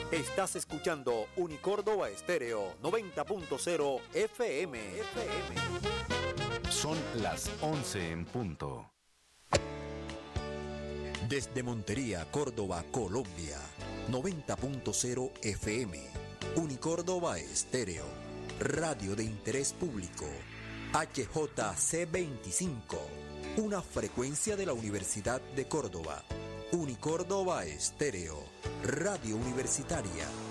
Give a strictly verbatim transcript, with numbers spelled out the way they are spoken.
Estás escuchando Unicórdoba Estéreo noventa punto cero F M. F M. Son las once en punto. Desde Montería, Córdoba, Colombia, noventa punto cero F M. Unicórdoba Estéreo, radio de interés público. H J C veinticinco, una frecuencia de la Universidad de Córdoba. Unicórdoba Estéreo, radio universitaria.